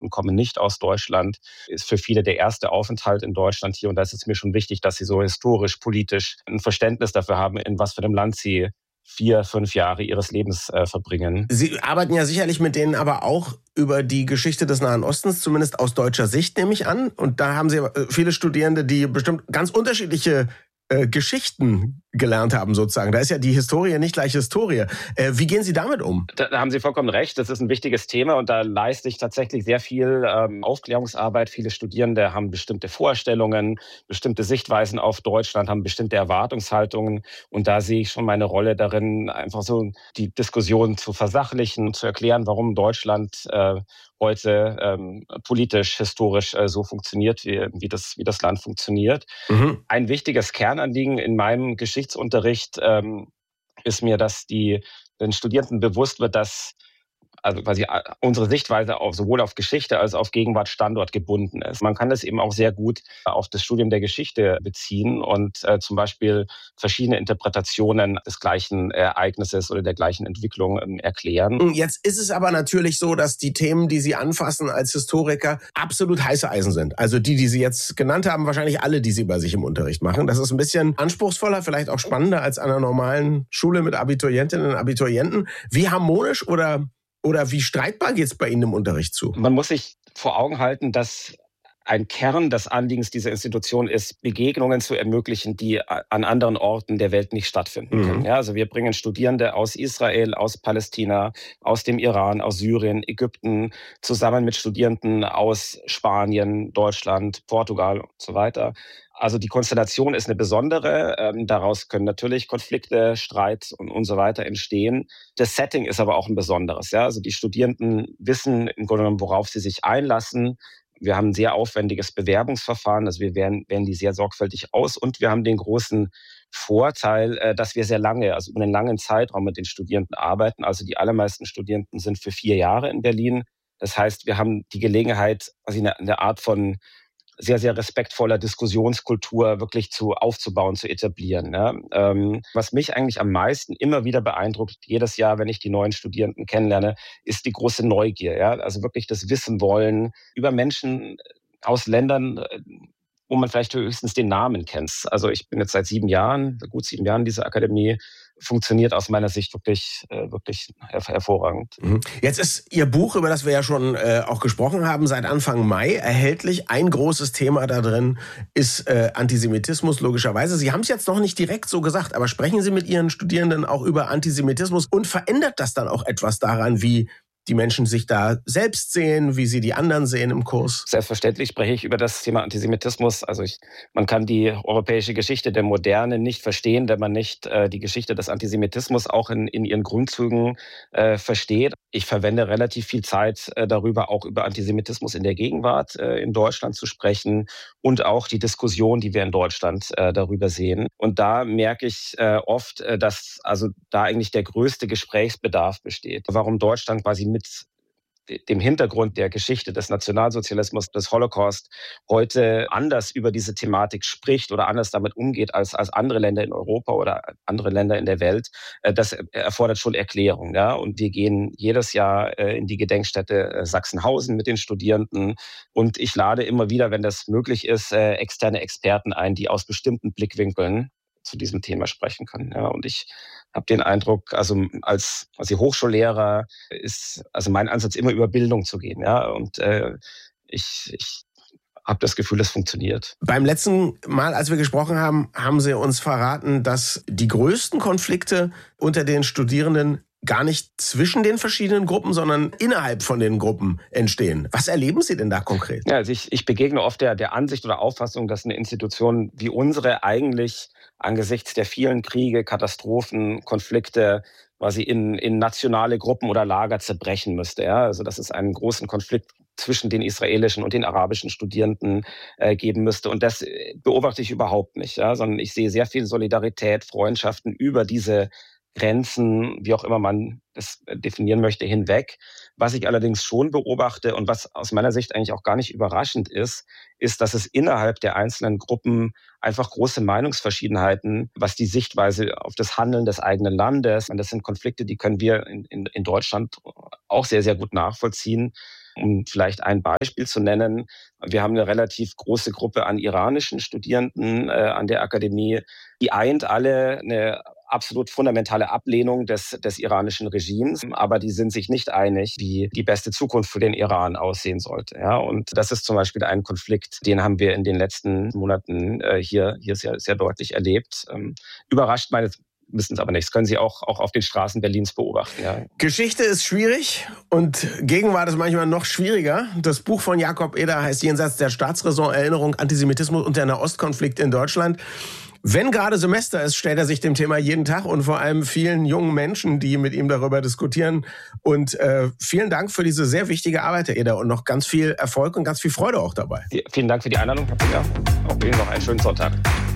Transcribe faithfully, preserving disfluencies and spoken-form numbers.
Studenten kommen nicht aus Deutschland. Ist für viele der erste Aufenthalt in Deutschland hier. Und da ist es mir schon wichtig, dass sie so historisch, politisch ein Verständnis dafür haben, in was für einem Land sie vier, fünf Jahre ihres Lebens äh, verbringen. Sie arbeiten ja sicherlich mit denen aber auch über die Geschichte des Nahen Ostens, zumindest aus deutscher Sicht, nehme ich an. Und da haben Sie viele Studierende, die bestimmt ganz unterschiedliche äh, Geschichten gelernt haben, sozusagen. Da ist ja die Historie nicht gleich Historie. Äh, wie gehen Sie damit um? Da, da haben Sie vollkommen recht. Das ist ein wichtiges Thema und da leiste ich tatsächlich sehr viel ähm, Aufklärungsarbeit. Viele Studierende haben bestimmte Vorstellungen, bestimmte Sichtweisen auf Deutschland, haben bestimmte Erwartungshaltungen und da sehe ich schon meine Rolle darin, einfach so die Diskussion zu versachlichen, zu erklären, warum Deutschland äh, heute ähm, politisch, historisch äh, so funktioniert, wie, wie, das, wie das Land funktioniert. Mhm. Ein wichtiges Kernanliegen in meinem Geschichtsunterricht ähm, ist mir, dass die, den Studierenden bewusst wird, dass also quasi unsere Sichtweise auf, sowohl auf Geschichte als auch auf Gegenwart Standort gebunden ist. Man kann das eben auch sehr gut auf das Studium der Geschichte beziehen und äh, zum Beispiel verschiedene Interpretationen des gleichen Ereignisses oder der gleichen Entwicklung ähm, erklären. Jetzt ist es aber natürlich so, dass die Themen, die Sie anfassen als Historiker, absolut heiße Eisen sind. Also die, die Sie jetzt genannt haben, wahrscheinlich alle, die Sie bei sich im Unterricht machen. Das ist ein bisschen anspruchsvoller, vielleicht auch spannender als an einer normalen Schule mit Abiturientinnen und Abiturienten. Wie harmonisch oder Oder wie streitbar geht es bei Ihnen im Unterricht zu? Man muss sich vor Augen halten, dass ein Kern des Anliegens dieser Institution ist, Begegnungen zu ermöglichen, die an anderen Orten der Welt nicht stattfinden können. Mhm. Ja, also wir bringen Studierende aus Israel, aus Palästina, aus dem Iran, aus Syrien, Ägypten, zusammen mit Studierenden aus Spanien, Deutschland, Portugal und so weiter. Also die Konstellation ist eine besondere. Ähm, daraus können natürlich Konflikte, Streit und, und so weiter entstehen. Das Setting ist aber auch ein besonderes. Ja? Also die Studierenden wissen im Grunde genommen, worauf sie sich einlassen. Wir haben ein sehr aufwendiges Bewerbungsverfahren. Also wir wählen, wählen die sehr sorgfältig aus. Und wir haben den großen Vorteil, äh, dass wir sehr lange, also über einen langen Zeitraum mit den Studierenden arbeiten. Also die allermeisten Studierenden sind für vier Jahre in Berlin. Das heißt, wir haben die Gelegenheit, also eine, eine Art von sehr, sehr respektvoller Diskussionskultur wirklich zu aufzubauen, zu etablieren. Ja. Ähm, was mich eigentlich am meisten immer wieder beeindruckt, jedes Jahr, wenn ich die neuen Studierenden kennenlerne, ist die große Neugier. Ja. Also wirklich das Wissen wollen über Menschen aus Ländern, wo man vielleicht höchstens den Namen kennt. Also ich bin jetzt seit sieben Jahren, gut sieben Jahren in dieser Akademie, funktioniert aus meiner Sicht wirklich, äh, wirklich hervorragend. Jetzt ist Ihr Buch, über das wir ja schon äh, auch gesprochen haben, seit Anfang Mai erhältlich. Ein großes Thema da drin ist äh, Antisemitismus, logischerweise. Sie haben es jetzt noch nicht direkt so gesagt, aber sprechen Sie mit Ihren Studierenden auch über Antisemitismus und verändert das dann auch etwas daran, wie die Menschen sich da selbst sehen, wie sie die anderen sehen im Kurs? Selbstverständlich spreche ich über das Thema Antisemitismus. Also ich, man kann die europäische Geschichte der Moderne nicht verstehen, wenn man nicht äh, die Geschichte des Antisemitismus auch in, in ihren Grundzügen äh, versteht. Ich verwende relativ viel Zeit äh, darüber, auch über Antisemitismus in der Gegenwart äh, in Deutschland zu sprechen und auch die Diskussion, die wir in Deutschland äh, darüber sehen. Und da merke ich äh, oft, äh, dass also da eigentlich der größte Gesprächsbedarf besteht. Warum Deutschland quasi mit dem Hintergrund der Geschichte des Nationalsozialismus, des Holocaust heute anders über diese Thematik spricht oder anders damit umgeht als, als andere Länder in Europa oder andere Länder in der Welt, das erfordert schon Erklärung. Ja? Und wir gehen jedes Jahr in die Gedenkstätte Sachsenhausen mit den Studierenden und ich lade immer wieder, wenn das möglich ist, externe Experten ein, die aus bestimmten Blickwinkeln zu diesem Thema sprechen können. Ja, und ich habe den Eindruck, also als, als Hochschullehrer ist also mein Ansatz immer über Bildung zu gehen. Ja, und äh, ich, ich habe das Gefühl, das funktioniert. Beim letzten Mal, als wir gesprochen haben, haben Sie uns verraten, dass die größten Konflikte unter den Studierenden gar nicht zwischen den verschiedenen Gruppen, sondern innerhalb von den Gruppen entstehen. Was erleben Sie denn da konkret? Ja, also ich, ich begegne oft der, der Ansicht oder Auffassung, dass eine Institution wie unsere eigentlich angesichts der vielen Kriege, Katastrophen, Konflikte quasi in, in nationale Gruppen oder Lager zerbrechen müsste. Ja? Also dass es einen großen Konflikt zwischen den israelischen und den arabischen Studierenden äh, geben müsste. Und das beobachte ich überhaupt nicht, ja? Sondern ich sehe sehr viel Solidarität, Freundschaften über diese Grenzen, wie auch immer man das definieren möchte, hinweg. Was ich allerdings schon beobachte und was aus meiner Sicht eigentlich auch gar nicht überraschend ist, ist, dass es innerhalb der einzelnen Gruppen einfach große Meinungsverschiedenheiten, was die Sichtweise auf das Handeln des eigenen Landes, und das sind Konflikte, die können wir in, in, in Deutschland auch sehr, sehr gut nachvollziehen. Um vielleicht ein Beispiel zu nennen, wir haben eine relativ große Gruppe an iranischen Studierenden äh, an der Akademie, die eint alle eine absolut fundamentale Ablehnung des, des iranischen Regimes, aber die sind sich nicht einig, wie die beste Zukunft für den Iran aussehen sollte. Ja, und das ist zum Beispiel ein Konflikt, den haben wir in den letzten Monaten äh, hier, hier sehr, sehr deutlich erlebt. Ähm, überrascht meines wissen es aber nicht. Das können Sie auch, auch auf den Straßen Berlins beobachten. Ja. Geschichte ist schwierig und Gegenwart ist manchmal noch schwieriger. Das Buch von Jakob Eder heißt Jenseits der Staatsräson, Erinnerung, Antisemitismus und der Nahostkonflikt in Deutschland. Wenn gerade Semester ist, stellt er sich dem Thema jeden Tag und vor allem vielen jungen Menschen, die mit ihm darüber diskutieren. Und äh, vielen Dank für diese sehr wichtige Arbeit, Herr Eder, und noch ganz viel Erfolg und ganz viel Freude auch dabei. Vielen Dank für die Einladung. Ja, auch Ihnen noch einen schönen Sonntag.